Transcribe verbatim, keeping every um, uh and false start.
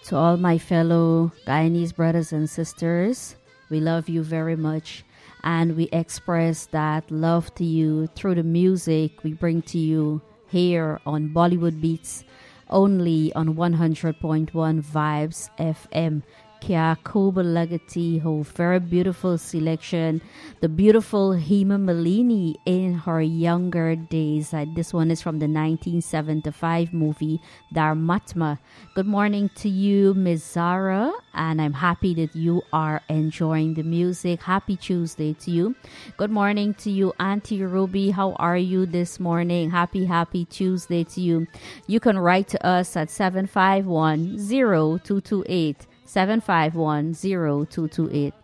To all my fellow Guyanese brothers and sisters, we love you very much, and we express that love to you through the music we bring to you here on Bollywood Beats, only on one hundred point one Vibes F M. Kya Khoob Lagati Ho, very beautiful selection. The beautiful Hema Malini in her younger days. Uh, this one is from the nineteen seventy-five movie Dharmatma. Good morning to you, Miss Zara, and I'm happy that you are enjoying the music. Happy Tuesday to you. Good morning to you, Auntie Ruby. How are you this morning? Happy, happy Tuesday to you. You can write to us at seven five one, zero two two eight. seven five one, zero two two eight.